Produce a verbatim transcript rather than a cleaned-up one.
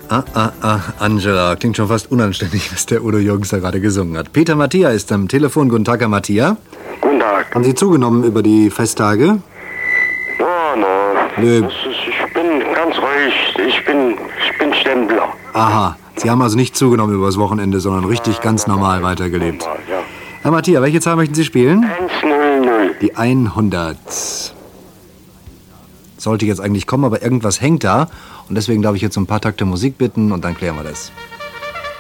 Ah, ah, ah, Angela. Klingt schon fast unanständig, was der Udo Jürgens da gerade gesungen hat. Peter Mattia ist am Telefon. Guten Tag, Herr Mattia. Guten Tag. Haben Sie zugenommen über die Festtage? Ja, na, Nö. das ist, ich bin ganz ruhig. Ich bin, ich bin Stempler. Aha. Sie haben also nicht zugenommen übers Wochenende, sondern richtig ganz normal weitergelebt. Normal, ja. Herr Mattia, welche Zahl möchten Sie spielen? eins null null. Die hundert. Sollte jetzt eigentlich kommen, aber irgendwas hängt da. Und deswegen darf ich jetzt um ein paar Takte Musik bitten und dann klären wir das.